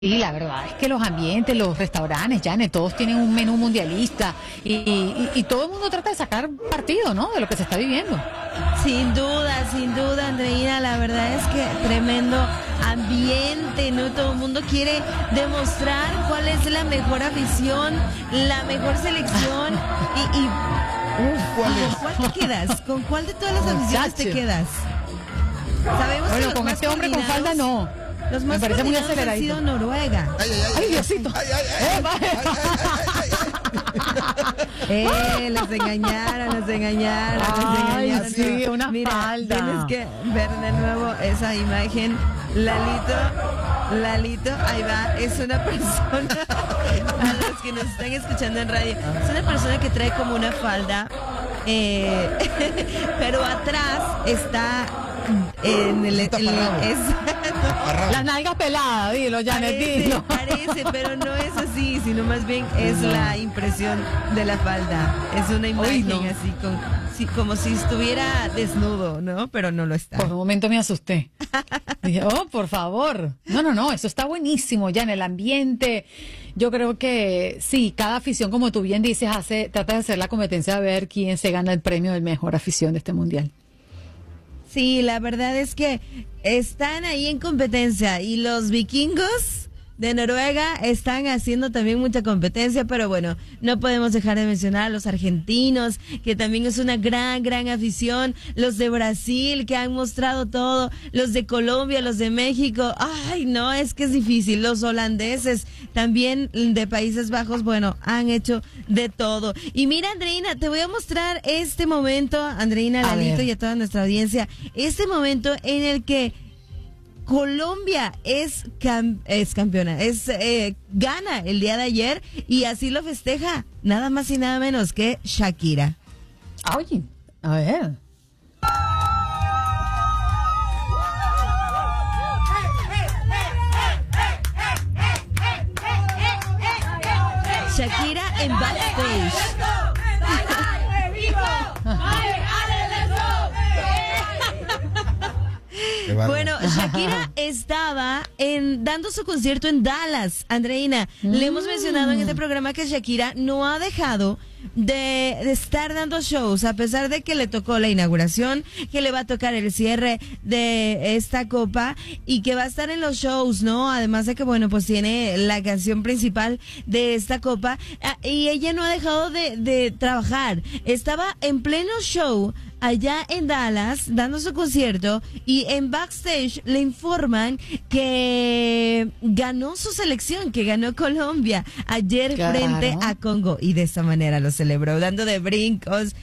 Y la verdad es que los ambientes, los restaurantes, Janet, todos tienen un menú mundialista y todo el mundo trata de sacar partido, ¿no? De lo que se está viviendo. Sin duda, Andreina, la verdad es que tremendo ambiente, ¿no? Todo el mundo quiere demostrar cuál es la mejor afición, la mejor selección ¿con cuál te quedas? ¿Con cuál de todas las aficiones te quedas? Sabemos que Bueno, con este hombre con falda no. Los más coordinados han sido Noruega. Ay, Diosito. Los engañaron. Ay, sí, una Mira, falda. tienes que ver de nuevo esa imagen. Lalito, ahí va, es una persona, a los que nos están escuchando en radio, es una persona que trae como una falda, pero atrás está Las nalgas peladas, dilo, Janet, dilo. Parece, pero no es así, sino más bien es la impresión de la falda. Es una imagen así, como si estuviera desnudo, ¿no? Pero no lo está. Por un momento me asusté. Dije, oh, por favor. No, eso está buenísimo ya en el ambiente. Yo creo que sí, cada afición, como tú bien dices, trata de hacer la competencia de ver quién se gana el premio de mejor afición de este mundial. Sí, la verdad es que están ahí en competencia y los vikingos de Noruega están haciendo también mucha competencia, pero bueno, no podemos dejar de mencionar a los argentinos, que también es una gran afición, los de Brasil, que han mostrado todo, los de Colombia, los de México, ay, no, es que es difícil, los holandeses, también de Países Bajos, bueno, han hecho de todo. Y mira, Andreina, te voy a mostrar este momento, Andreina, Lalito y a toda nuestra audiencia, este momento en el que Colombia es campeona, gana el día de ayer y así lo festeja nada más y nada menos que Shakira. Oye, a ver. Shakira en backstage. Bueno, Shakira estaba dando su concierto en Dallas, Andreina. Le hemos mencionado en este programa que Shakira no ha dejado de estar dando shows, a pesar de que le tocó la inauguración, que le va a tocar el cierre de esta copa y que va a estar en los shows, ¿no? Además de que, bueno, pues tiene la canción principal de esta copa y ella no ha dejado de trabajar. Estaba en pleno show allá en Dallas dando su concierto y en backstage le informan que ganó su selección, que ganó Colombia ayer frente a Congo y de esta manera lo celebró, dando de brincos,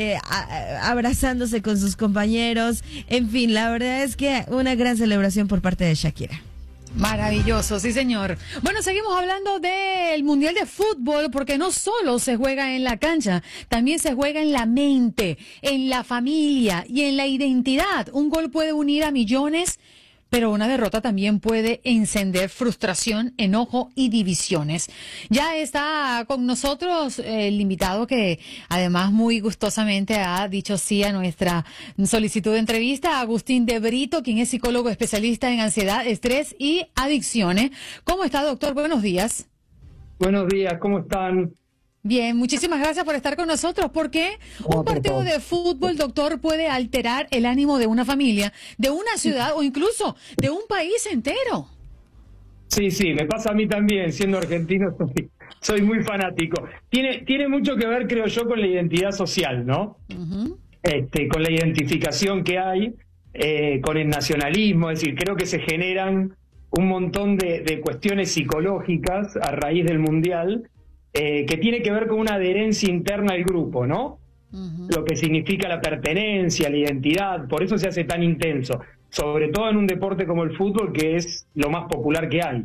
abrazándose con sus compañeros, en fin, la verdad es que una gran celebración por parte de Shakira. Maravilloso, sí señor. Bueno, seguimos hablando del Mundial de Fútbol porque no solo se juega en la cancha, también se juega en la mente, en la familia y en la identidad. Un gol puede unir a millones, pero una derrota también puede encender frustración, enojo y divisiones. Ya está con nosotros el invitado que además muy gustosamente ha dicho sí a nuestra solicitud de entrevista, Agustín de Brito, quien es psicólogo especialista en ansiedad, estrés y adicciones. ¿Cómo está, doctor? Buenos días. Buenos días, ¿cómo están? Bien, muchísimas gracias por estar con nosotros. ¿Por qué un partido de fútbol, doctor, puede alterar el ánimo de una familia, de una ciudad o incluso de un país entero? Sí, me pasa a mí también, siendo argentino soy muy fanático. Tiene mucho que ver, creo yo, con la identidad social, ¿no? Uh-huh. Con la identificación que hay, con el nacionalismo, es decir, creo que se generan un montón de cuestiones psicológicas a raíz del Mundial, que tiene que ver con una adherencia interna al grupo, ¿no? Uh-huh. Lo que significa la pertenencia, la identidad, por eso se hace tan intenso, sobre todo en un deporte como el fútbol, que es lo más popular que hay.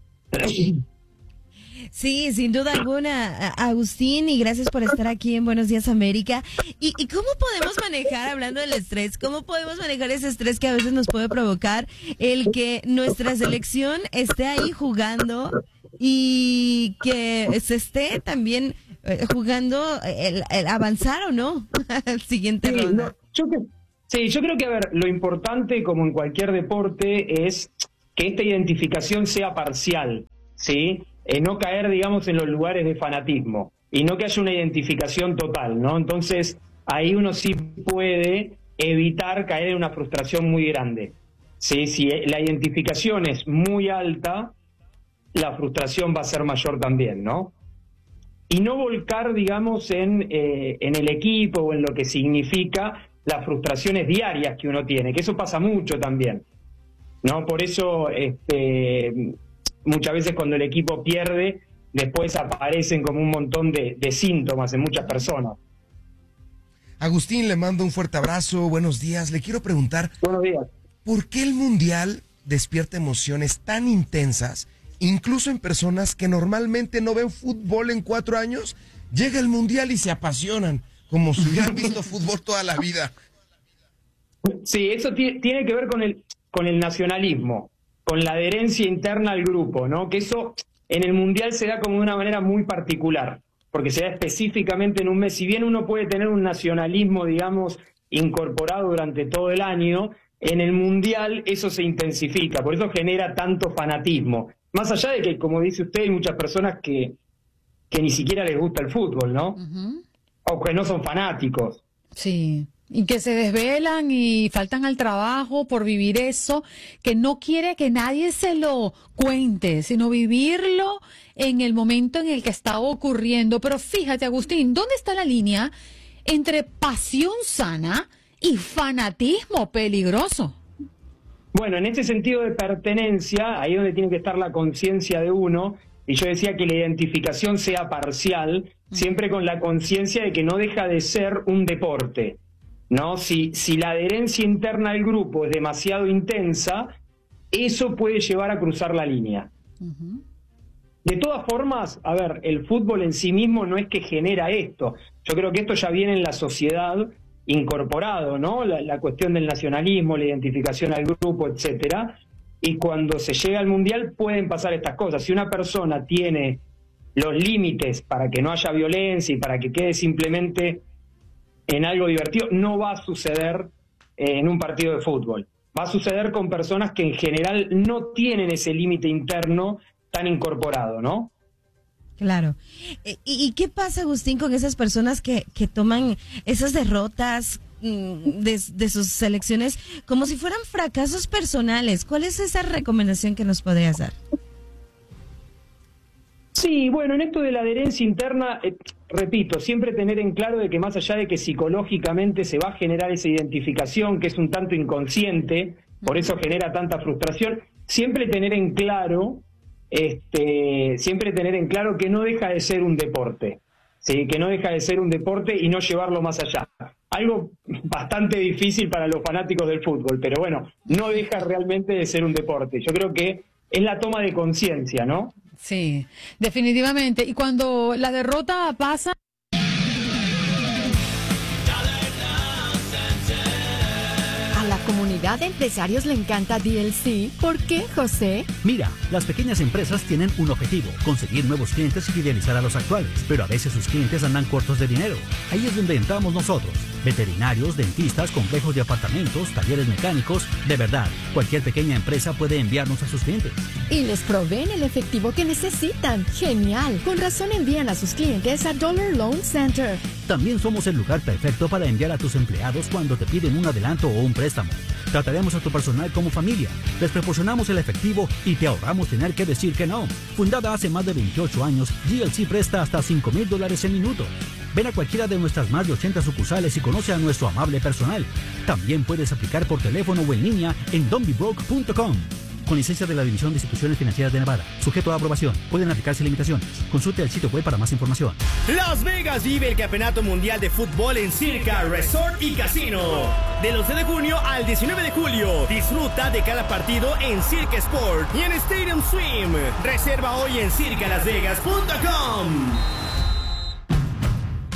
Sí, sin duda alguna, Agustín, y gracias por estar aquí en Buenos Días América. ¿Y cómo podemos manejar, hablando del estrés, cómo podemos manejar ese estrés que a veces nos puede provocar el que nuestra selección esté ahí jugando y que se esté también jugando el avanzar o no al siguiente ronda? Yo creo que, a ver, lo importante, como en cualquier deporte, es que esta identificación sea parcial, ¿sí? No caer, digamos, en los lugares de fanatismo y no que haya una identificación total, ¿no? Entonces, ahí uno sí puede evitar caer en una frustración muy grande, ¿sí? Si la identificación es muy alta, la frustración va a ser mayor también, ¿no? Y no volcar, digamos, en el equipo o en lo que significa las frustraciones diarias que uno tiene, que eso pasa mucho también, ¿no? Por eso muchas veces cuando el equipo pierde, después aparecen como un montón de síntomas en muchas personas. Agustín, le mando un fuerte abrazo, buenos días. Le quiero preguntar, Buenos días. ¿por qué el Mundial despierta emociones tan intensas, incluso en personas que normalmente no ven fútbol en 4 años? Llega el Mundial y se apasionan, como si hubieran visto fútbol toda la vida. Sí, eso tiene que ver con el nacionalismo, con la adherencia interna al grupo, ¿no? Que eso en el Mundial se da como de una manera muy particular, porque se da específicamente en un mes. Si bien uno puede tener un nacionalismo, digamos, incorporado durante todo el año, en el Mundial eso se intensifica, por eso genera tanto fanatismo. Más allá de que, como dice usted, hay muchas personas que ni siquiera les gusta el fútbol, ¿no? O que no son fanáticos. Sí, y que se desvelan y faltan al trabajo por vivir eso, que no quiere que nadie se lo cuente, sino vivirlo en el momento en el que está ocurriendo. Pero fíjate, Agustín, ¿dónde está la línea entre pasión sana y fanatismo peligroso? Bueno, en este sentido de pertenencia, ahí es donde tiene que estar la conciencia de uno, y yo decía que la identificación sea parcial, siempre con la conciencia de que no deja de ser un deporte, ¿no? Si la adherencia interna al grupo es demasiado intensa, eso puede llevar a cruzar la línea. De todas formas, a ver, el fútbol en sí mismo no es que genera esto. Yo creo que esto ya viene en la sociedad incorporado, ¿no? La cuestión del nacionalismo, la identificación al grupo, etcétera. Y cuando se llega al Mundial pueden pasar estas cosas. Si una persona tiene los límites para que no haya violencia y para que quede simplemente en algo divertido, no va a suceder en un partido de fútbol. Va a suceder con personas que en general no tienen ese límite interno tan incorporado, ¿no? Claro. ¿Y qué pasa, Agustín, con esas personas que toman esas derrotas de sus selecciones como si fueran fracasos personales? ¿Cuál es esa recomendación que nos podrías dar? Sí, bueno, en esto de la adherencia interna, repito, siempre tener en claro de que más allá de que psicológicamente se va a generar esa identificación que es un tanto inconsciente, por eso genera tanta frustración, siempre tener en claro que no deja de ser un deporte, ¿sí? Que no deja de ser un deporte y no llevarlo más allá. Algo bastante difícil para los fanáticos del fútbol, pero bueno, no deja realmente de ser un deporte. Yo creo que es la toma de conciencia, ¿no? Sí, definitivamente. Y cuando la derrota pasa... A la comunidad de empresarios le encanta DLC. ¿Por qué, José? Mira, las pequeñas empresas tienen un objetivo: conseguir nuevos clientes y fidelizar a los actuales. Pero a veces sus clientes andan cortos de dinero. Ahí es donde entramos nosotros. Veterinarios, dentistas, complejos de apartamentos, talleres mecánicos. De verdad, cualquier pequeña empresa puede enviarnos a sus clientes. Y les proveen el efectivo que necesitan. ¡Genial! Con razón envían a sus clientes a Dollar Loan Center. También somos el lugar perfecto para enviar a tus empleados cuando te piden un adelanto o un préstamo. Trataremos a tu personal como familia, les proporcionamos el efectivo y te ahorramos tener que decir que no. Fundada hace más de 28 años, GLC presta hasta $5,000 en minutos. Ven a cualquiera de nuestras más de 80 sucursales y conoce a nuestro amable personal. También puedes aplicar por teléfono o en línea en don'tbebroke.com. Con licencia de la División de Instituciones Financieras de Nevada. Sujeto a aprobación. Pueden aplicarse limitaciones. Consulte el sitio web para más información. Las Vegas vive el Campeonato Mundial de Fútbol en Circa Resort y Casino. Del 11 de junio al 19 de julio. Disfruta de cada partido en Circa Sport y en Stadium Swim. Reserva hoy en circalasvegas.com.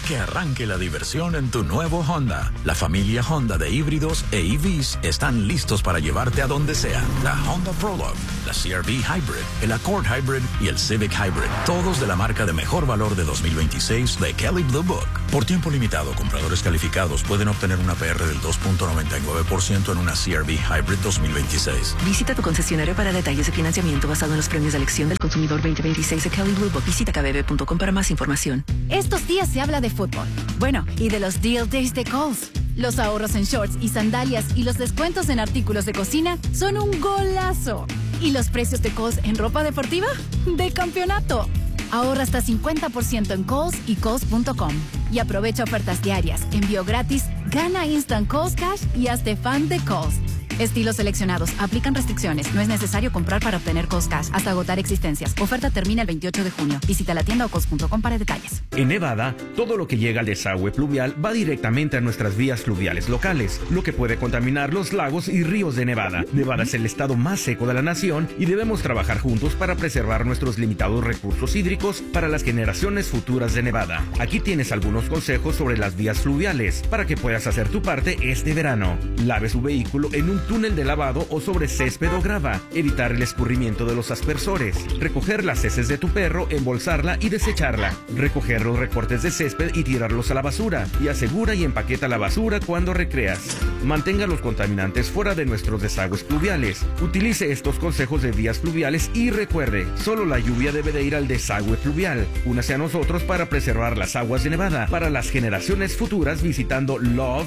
Que arranque la diversión en tu nuevo Honda. La familia Honda de híbridos e EVs están listos para llevarte a donde sea. La Honda Prologue, la CR-V Hybrid, el Accord Hybrid y el Civic Hybrid. Todos de la marca de mejor valor de 2026 de Kelley Blue Book. Por tiempo limitado, compradores calificados pueden obtener una PR del 2.99% en una CR-V Hybrid 2026. Visita tu concesionario para detalles de financiamiento basado en los premios de elección del consumidor 2026 de Kelley Blue Book. Visita kbb.com para más información. Estos días se habla de fútbol. Bueno, y de los Deal Days de Kohl's. Los ahorros en shorts y sandalias y los descuentos en artículos de cocina son un golazo. ¿Y los precios de Kohl's en ropa deportiva? ¡De campeonato! Ahorra hasta 50% en Kohl's y Kohl's.com. Y aprovecha ofertas diarias, envío gratis, gana Instant Kohl's Cash y hazte fan de Kohl's. Estilos seleccionados. Aplican restricciones. No es necesario comprar para obtener Kohl's Cash hasta agotar existencias. Oferta termina el 28 de junio. Visita la tienda o Kohl's.com para detalles. En Nevada, todo lo que llega al desagüe pluvial va directamente a nuestras vías fluviales locales, lo que puede contaminar los lagos y ríos de Nevada. Nevada es el estado más seco de la nación y debemos trabajar juntos para preservar nuestros limitados recursos hídricos para las generaciones futuras de Nevada. Aquí tienes algunos consejos sobre las vías fluviales para que puedas hacer tu parte este verano. Lave su vehículo en un túnel de lavado o sobre césped o grava. Evitar el escurrimiento de los aspersores. Recoger las heces de tu perro, embolsarla y desecharla. Recoger los recortes de césped y tirarlos a la basura. Y asegura y empaqueta la basura cuando recreas. Mantenga los contaminantes fuera de nuestros desagües pluviales. Utilice estos consejos de vías fluviales y recuerde, solo la lluvia debe de ir al desagüe pluvial. Únase a nosotros para preservar las aguas de Nevada para las generaciones futuras visitando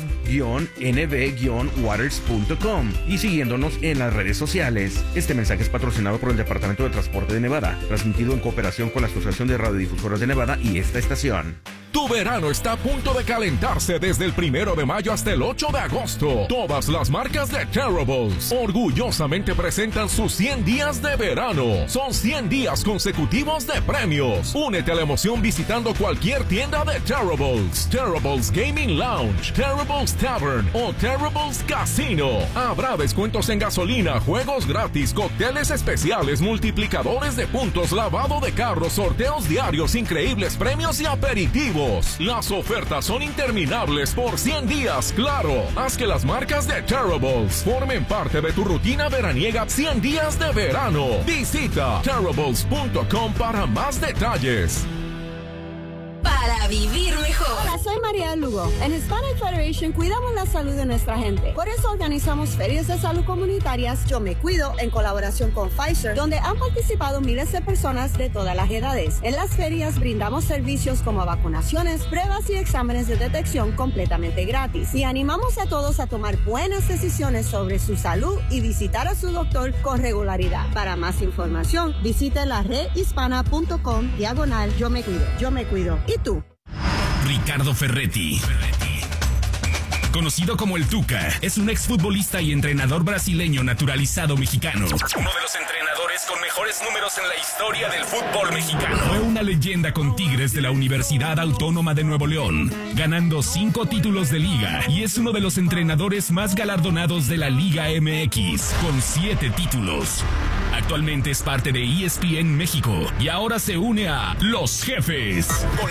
love-nv-waters.com y siguiéndonos en las redes sociales. Este mensaje es patrocinado por el Departamento de Transporte de Nevada, transmitido en cooperación con la Asociación de Radiodifusoras de Nevada y esta estación. Tu verano está a punto de calentarse desde el 1 de mayo hasta el 8 de agosto. Todas las marcas de Terribles orgullosamente presentan sus 100 días de verano. Son 100 días consecutivos de premios. Únete a la emoción visitando cualquier tienda de Terribles. Terribles Gaming Lounge, Terribles Tavern o Terribles Casino. Habrá descuentos en gasolina, juegos gratis, cócteles especiales, multiplicadores de puntos, lavado de carros, sorteos diarios, increíbles premios y aperitivos. Las ofertas son interminables por 100 días, claro. Haz que las marcas de Terribles formen parte de tu rutina veraniega 100 días de verano. Visita Terribles.com para más detalles. Para vivir mejor. Hola, soy María Lugo. En Hispanic Federation cuidamos la salud de nuestra gente. Por eso organizamos ferias de salud comunitarias Yo Me Cuido en colaboración con Pfizer, donde han participado miles de personas de todas las edades. En las ferias brindamos servicios como vacunaciones, pruebas y exámenes de detección completamente gratis. Y animamos a todos a tomar buenas decisiones sobre su salud y visitar a su doctor con regularidad. Para más información, visite la redhispana.com/Yo Me Cuido. Yo Me Cuido. ¿Y tú? Ricardo Ferretti, conocido como el Tuca, es un exfutbolista y entrenador brasileño naturalizado mexicano. Uno de los entrenadores con mejores números en la historia del fútbol mexicano. Fue una leyenda con Tigres de la Universidad Autónoma de Nuevo León, ganando 5 títulos de liga, y es uno de los entrenadores más galardonados de la Liga MX, con 7 títulos. Actualmente es parte de ESPN México y ahora se une a Los Jefes. Con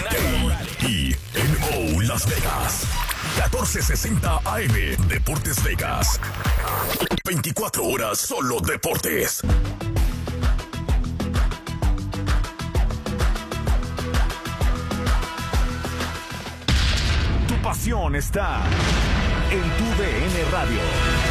KNO Las Vegas. 1460 AM. Deportes Vegas. 24 horas solo deportes. Tu pasión está en tu DN Radio.